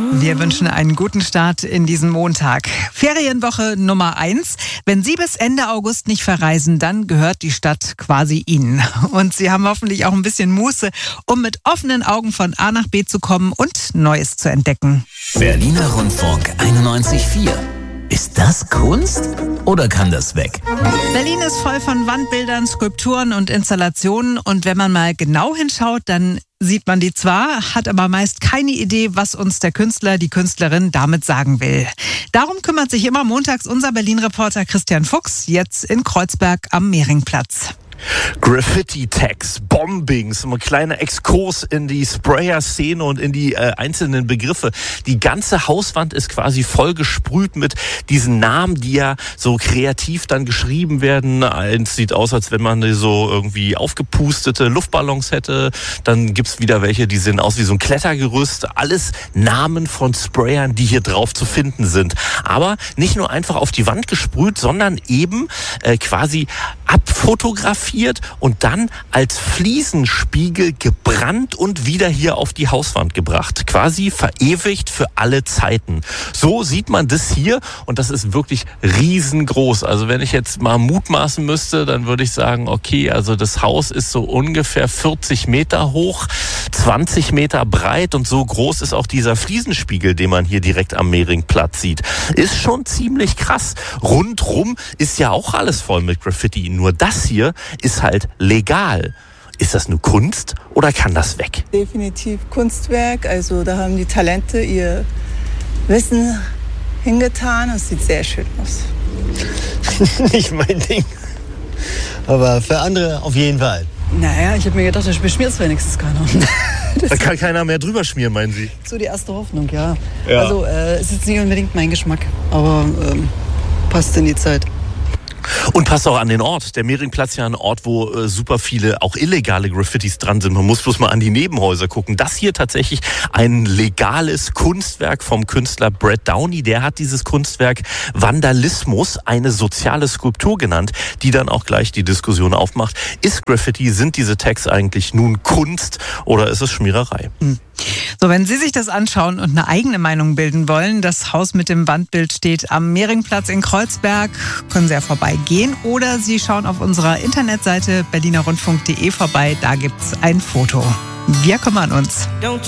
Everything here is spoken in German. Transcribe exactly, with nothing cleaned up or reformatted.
Wir wünschen einen guten Start in diesen Montag. Ferienwoche Nummer eins. Wenn Sie bis Ende August nicht verreisen, dann gehört die Stadt quasi Ihnen. Und Sie haben hoffentlich auch ein bisschen Muße, um mit offenen Augen von A nach B zu kommen und Neues zu entdecken. Berliner Rundfunk einundneunzig Komma vier. Ist das Kunst oder kann das weg? Berlin ist voll von Wandbildern, Skulpturen und Installationen. Und wenn man mal genau hinschaut, dann sieht man die zwar, hat aber meist keine Idee, was uns der Künstler, die Künstlerin damit sagen will. Darum kümmert sich immer montags unser Berlin-Reporter Christian Fuchs, jetzt in Kreuzberg am Mehringplatz. Graffiti-Tags, Bombings, ein kleiner Exkurs in die Sprayer-Szene und in die äh, einzelnen Begriffe. Die ganze Hauswand ist quasi voll gesprüht mit diesen Namen, die ja so kreativ dann geschrieben werden. Eins sieht aus, als wenn man so irgendwie aufgepustete Luftballons hätte. Dann gibt's wieder welche, die sehen aus wie so ein Klettergerüst. Alles Namen von Sprayern, die hier drauf zu finden sind. Aber nicht nur einfach auf die Wand gesprüht, sondern eben äh, quasi abfotografiert und dann als Fliesenspiegel gebrannt und wieder hier auf die Hauswand gebracht. Quasi verewigt für alle Zeiten. So sieht man das hier und das ist wirklich riesengroß. Also wenn ich jetzt mal mutmaßen müsste, dann würde ich sagen, okay, also das Haus ist so ungefähr vierzig Meter hoch, zwanzig Meter breit und so groß ist auch dieser Fliesenspiegel, den man hier direkt am Mehringplatz sieht. Ist schon ziemlich krass. Rundrum ist ja auch alles voll mit Graffiti. Nur das hier ist halt legal. Ist das nur Kunst oder kann das weg? Definitiv Kunstwerk. Also da haben die Talente ihr Wissen hingetan. Es sieht sehr schön aus. Nicht mein Ding. Aber für andere auf jeden Fall. Naja, ich habe mir gedacht, da beschmiert es wenigstens keiner. Da kann keiner mehr drüber schmieren, meinen Sie? So die erste Hoffnung, ja. ja. Also äh, ist jetzt nicht unbedingt mein Geschmack, aber ähm, passt in die Zeit. Und passt auch an den Ort. Der Mehringplatz ist ja ein Ort, wo äh, super viele auch illegale Graffitis dran sind. Man muss bloß mal an die Nebenhäuser gucken. Das hier tatsächlich ein legales Kunstwerk vom Künstler Brad Downey. Der hat dieses Kunstwerk Vandalismus, eine soziale Skulptur genannt, die dann auch gleich die Diskussion aufmacht. Ist Graffiti, sind diese Tags eigentlich nun Kunst oder ist es Schmiererei? Hm. So, wenn Sie sich das anschauen und eine eigene Meinung bilden wollen, das Haus mit dem Wandbild steht am Mehringplatz in Kreuzberg, können Sie ja vorbeigehen oder Sie schauen auf unserer Internetseite berliner rundfunk punkt de vorbei, da gibt's ein Foto. Wir kümmern uns.